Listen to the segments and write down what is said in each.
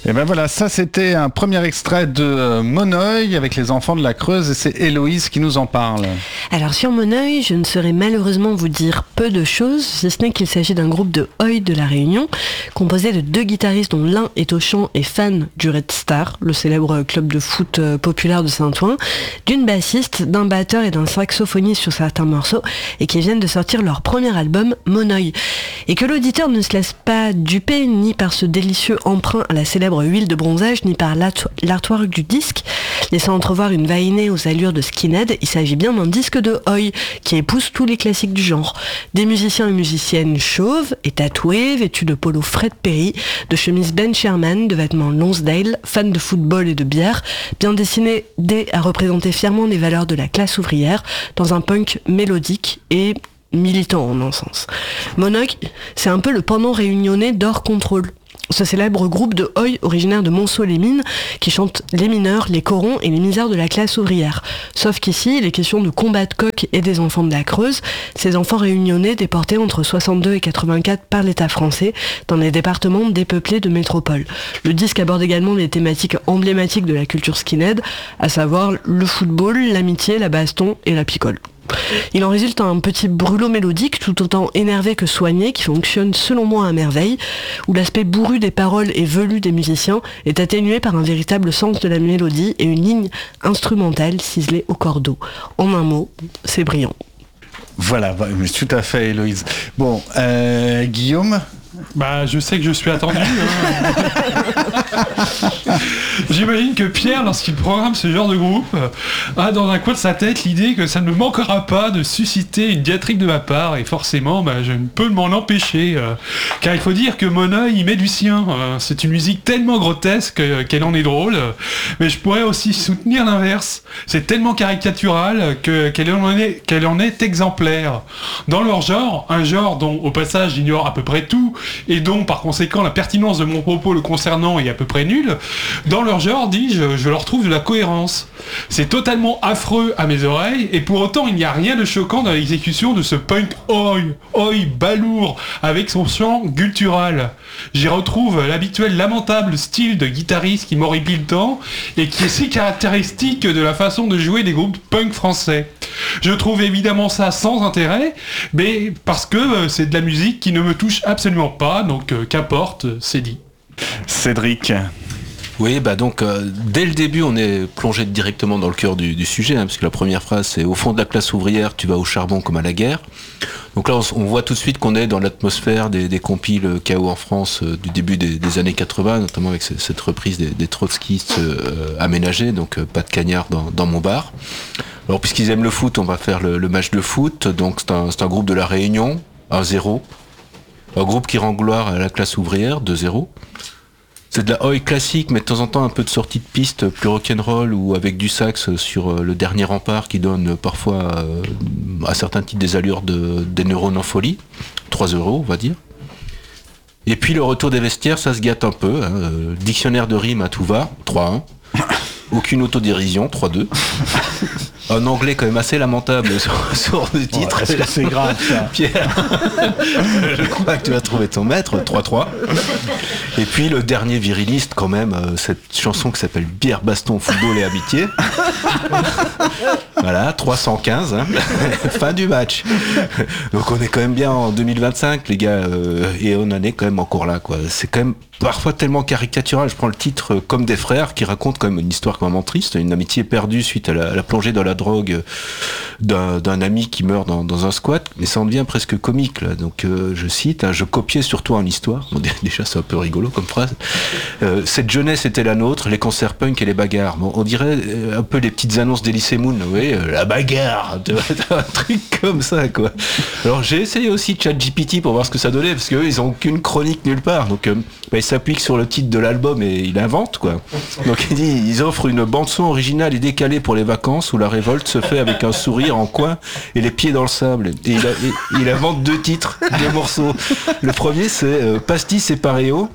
Et ben voilà, ça c'était un premier extrait de Moneuil avec les enfants de la Creuse et c'est Héloïse qui nous en parle. Alors sur Moneuil, je ne saurais malheureusement vous dire peu de choses, si ce n'est qu'il s'agit d'un groupe de Oi de la Réunion, composé de 2 guitaristes dont l'un est au chant et fan du Red Star, le célèbre club de foot populaire de Saint-Ouen, d'une bassiste, d'un batteur et d'un saxophoniste sur certains morceaux, et qui viennent de sortir leur premier album, Moneuil. Et que l'auditeur ne se laisse pas duper ni par ce délicieux emprunt à la célèbre huile de bronzage, ni par l'artwork du disque, laissant entrevoir une vainée aux allures de skinhead, il s'agit bien d'un disque de Oi, qui épouse tous les classiques du genre. Des musiciens et musiciennes chauves et tatoués, vêtus de polo Fred Perry, de chemises Ben Sherman, de vêtements Lonsdale, fans de football et de bière, bien dessinés à représenter fièrement les valeurs de la classe ouvrière, dans un punk mélodique et militant en un sens. Moneuil, c'est un peu le pendant réunionnais d'Hors Contrôle, ce célèbre groupe de Oi originaire de Monceau-les-Mines qui chante les mineurs, les corons et les misères de la classe ouvrière. Sauf qu'ici, il est question de combat de coq et des enfants de la Creuse, ces enfants réunionnais déportés entre 62 et 84 par l'État français dans les départements dépeuplés de métropole. Le disque aborde également les thématiques emblématiques de la culture skinhead, à savoir le football, l'amitié, la baston et la picole. Il en résulte un petit brûlot mélodique tout autant énervé que soigné qui fonctionne selon moi à merveille, où l'aspect bourru des paroles et velu des musiciens est atténué par un véritable sens de la mélodie et une ligne instrumentale ciselée au cordeau. En un mot, c'est brillant. Voilà, tout à fait Héloïse. Bon, Guillaume ? Bah, je sais que je suis attendu. J'imagine que Pierre, lorsqu'il programme ce genre de groupe, a dans un coin de sa tête l'idée que ça ne me manquera pas de susciter une diatribe de ma part, et forcément, je ne peux m'en empêcher. Car il faut dire que Moneuil, il met du sien. C'est une musique tellement grotesque qu'elle en est drôle, mais je pourrais aussi soutenir l'inverse. C'est tellement caricatural qu'elle en est exemplaire. Dans leur genre, un genre dont, au passage, j'ignore à peu près tout, et dont par conséquent la pertinence de mon propos le concernant est à peu près nulle, dans leur genre, dis-je, je leur trouve de la cohérence. C'est totalement affreux à mes oreilles, et pour autant il n'y a rien de choquant dans l'exécution de ce punk oi balourd, avec son chant guttural. J'y retrouve l'habituel lamentable style de guitariste qui m'horripile tant, et qui est si caractéristique de la façon de jouer des groupes punk français. Je trouve évidemment ça sans intérêt, mais parce que c'est de la musique qui ne me touche absolument pas, donc qu'importe, c'est dit. Cédric. Oui, donc dès le début, on est plongé directement dans le cœur du sujet, parce que la première phrase, c'est « Au fond de la classe ouvrière, tu vas au charbon comme à la guerre ». Donc là, on voit tout de suite qu'on est dans l'atmosphère des compiles Chaos en France du début des années 80, notamment avec cette reprise des trotskistes aménagés, donc pas de cagnard dans mon bar. Alors puisqu'ils aiment le foot, on va faire le match de foot, donc c'est un groupe de la Réunion, 1-0. Un groupe qui rend gloire à la classe ouvrière, 2-0. C'est de la Oi classique, mais de temps en temps un peu de sortie de piste plus rock'n'roll ou avec du sax sur le dernier rempart qui donne parfois à certains titres des allures des neurones en folie. 3 €, on va dire. Et puis le retour des vestiaires, ça se gâte un peu. Dictionnaire de rimes à tout va, 3-1. Aucune autodérision, 3-2. Un anglais quand même assez lamentable sur le titre. Est-ce que c'est grave ça, Pierre? Je crois que tu vas trouver ton maître, 3-3. Et puis le dernier viriliste quand même, cette chanson qui s'appelle Bière, baston, football et amitié. Voilà, 315, fin du match. Donc on est quand même bien en 2025 les gars, et on en est quand même encore là, quoi. C'est quand même parfois tellement caricatural. Je prends le titre Comme des frères, qui raconte quand même une histoire vraiment triste, une amitié perdue suite à la plongée dans la drogue d'un ami qui meurt dans un squat, mais ça en devient presque comique là. Donc je cite, je copiais surtout en histoire. Bon, déjà c'est un peu rigolo comme phrase. Cette jeunesse était la nôtre, les concerts punk et les bagarres. Bon, on dirait un peu les petites annonces d'Elysée Moon, vous voyez, la bagarre, un truc comme ça, quoi. Alors j'ai essayé aussi ChatGPT pour voir ce que ça donnait, parce qu'eux ils ont aucune chronique nulle part, donc il s'applique sur le titre de l'album et il invente, quoi. Donc il dit, ils offrent une bande son originale et décalée pour les vacances où la révolte se fait avec un sourire en coin et les pieds dans le sable. Et il invente 2 titres, 2 morceaux. Le premier c'est Pastis et Paréo.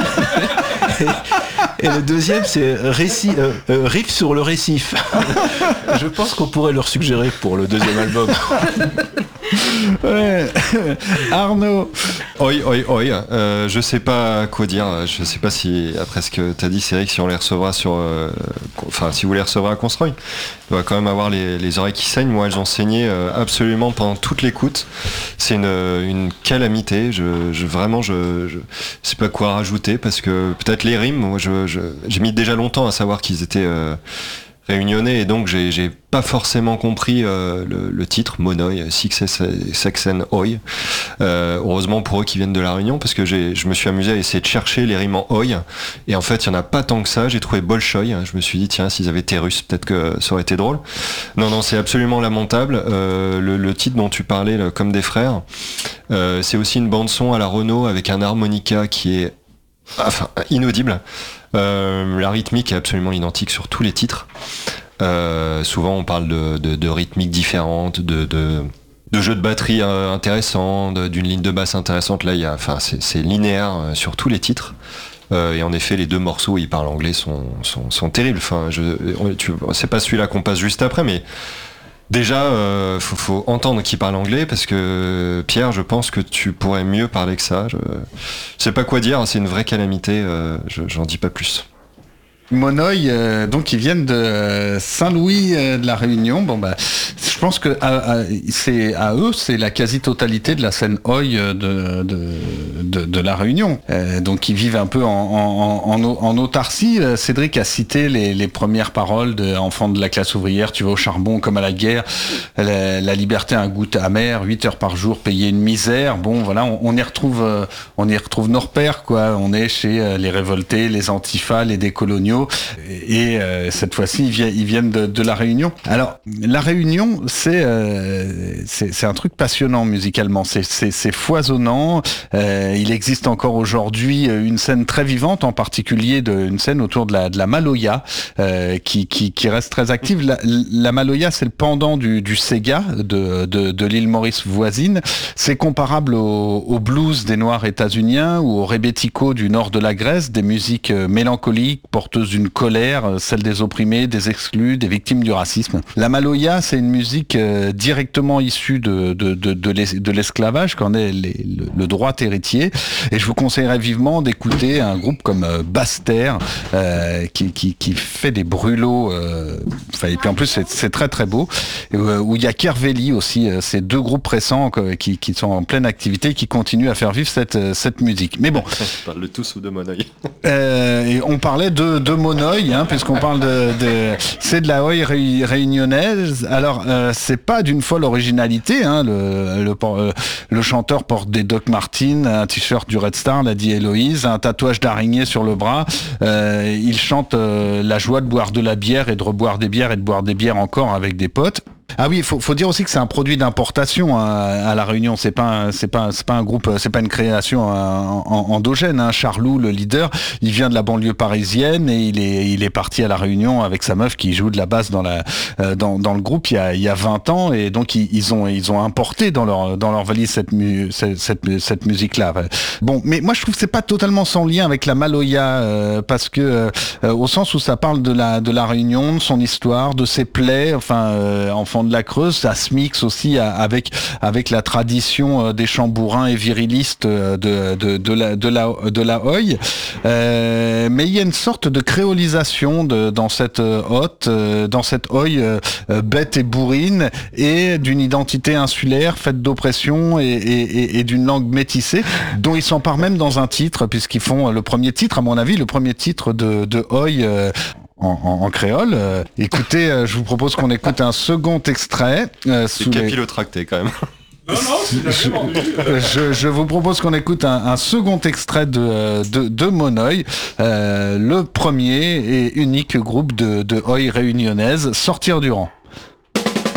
Et le deuxième c'est Riff sur le récif. Je pense qu'on pourrait leur suggérer pour le deuxième album. Ouais. Arnaud. Oi, je sais pas quoi dire. Je sais pas si, après ce que t'as dit, Cédric, si on les recevra si vous les recevrez à Construy, il doit quand même avoir les oreilles qui saignent. Moi, elles ont saigné absolument pendant toute l'écoute. C'est une calamité. Vraiment, je sais pas quoi rajouter parce que peut-être les rimes. Moi, j'ai mis déjà longtemps à savoir qu'ils étaient réunionnais et donc j'ai pas forcément compris le titre Monoï, Six Saxen Oi. Heureusement pour eux qui viennent de la Réunion parce que je me suis amusé à essayer de chercher les rimes en Oi et en fait il y en a pas tant que ça. J'ai trouvé Bolchoï, je me suis dit tiens s'ils avaient été russes peut-être que ça aurait été drôle. Non c'est absolument lamentable. Le titre dont tu parlais Comme des frères, c'est aussi une bande son à la Renault avec un harmonica qui est inaudible. La rythmique est absolument identique sur tous les titres. Souvent on parle de rythmiques différentes, de jeux de batterie intéressants, d'une ligne de basse intéressante. Là, c'est linéaire sur tous les titres. Et en effet, les deux morceaux où ils parlent anglais sont terribles. Enfin, c'est pas celui-là qu'on passe juste après, mais déjà, faut entendre qu'ils parlent anglais parce que Pierre, je pense que tu pourrais mieux parler que ça. Je sais pas quoi dire, c'est une vraie calamité. J'en dis pas plus. Monoï, donc ils viennent de Saint-Louis de la Réunion. Bon je pense que c'est à eux, c'est la quasi-totalité de la scène Oi de la Réunion. Donc ils vivent un peu en autarcie. Cédric a cité les premières paroles de Enfants de la classe ouvrière. Tu vas au charbon comme à la guerre. La liberté a un goût amer. 8 heures par jour, payer une misère. Bon voilà, on y retrouve nos repères quoi. On est chez les révoltés, les antifas, les décoloniaux. Et cette fois-ci ils viennent de la Réunion. Alors la Réunion c'est un truc passionnant musicalement, c'est foisonnant. Il existe encore aujourd'hui une scène très vivante, en particulier une scène autour de la Maloya qui reste très active. La Maloya c'est le pendant du Sega de l'île Maurice voisine. C'est comparable au blues des Noirs états-uniens ou au rebetiko du nord de la Grèce, des musiques mélancoliques porteuses d'une colère, celle des opprimés, des exclus, des victimes du racisme. La Maloya, c'est une musique directement issue de l'esclavage, qu'en est le droit héritier. Et je vous conseillerais vivement d'écouter un groupe comme Basse-Terre, qui fait des brûlots. Et puis en plus, c'est très très beau. Où il y a Kerveli aussi, ces deux groupes récents qui sont en pleine activité, qui continuent à faire vivre cette musique. Mais bon. On parle de tous ou de Monoï. Et on parlait de Monoï, puisqu'on parle c'est de la Oi réunionnaise. Alors c'est pas d'une folle originalité. Le chanteur porte des Doc Martens, un t-shirt du Red Star, l'a dit Héloïse, un tatouage d'araignée sur le bras. Il chante la joie de boire de la bière et de reboire des bières et de boire des bières encore avec des potes. Ah oui, faut dire aussi que c'est un produit d'importation à la Réunion. C'est pas un groupe, c'est pas une création endogène. Charlou, le leader, il vient de la banlieue parisienne et il est parti à la Réunion avec sa meuf qui joue de la basse dans le groupe il y a 20 ans et donc ils ont importé dans leur valise cette musique-là. Bon, mais moi je trouve que c'est pas totalement sans lien avec la Maloya parce que au sens où ça parle de la Réunion, de son histoire, de ses plaies, enfants de la Creuse, ça se mixe aussi avec la tradition des chants bourrins et virilistes de la Oi. Mais il y a une sorte de créolisation dans cette Oi bête et bourrine et d'une identité insulaire faite d'oppression et d'une langue métissée dont ils s'emparent même dans un titre puisqu'ils font le premier titre, à mon avis, le premier titre de Oi en créole. Écoutez, je vous propose qu'on écoute un second extrait. C'est capillotracté quand même. Je vous propose qu'on écoute un second extrait de Monoï, le premier et unique groupe de Oi réunionnaise, Sortir du rang.